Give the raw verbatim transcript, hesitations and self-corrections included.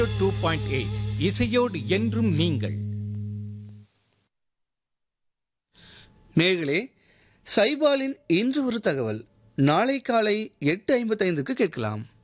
Two point eight இசையோடு என்றும் நீங்கள். நேயர்களே, சைபாலின் இன்று ஒரு தகவல் நாளை காலை எட்டு ஐம்பத்தைந்துக்கு கேட்கலாம்.